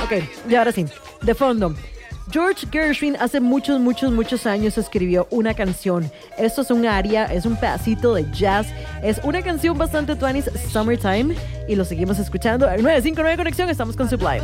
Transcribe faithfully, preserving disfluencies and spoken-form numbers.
Ok, y ahora sí, de fondo. George Gershwin hace muchos, muchos, muchos años escribió una canción. Esto es un aria, es un pedacito de jazz. Es una canción bastante twenties, Summertime. Y lo seguimos escuchando en nueve cinco nueve Conexión. Estamos con Sublime.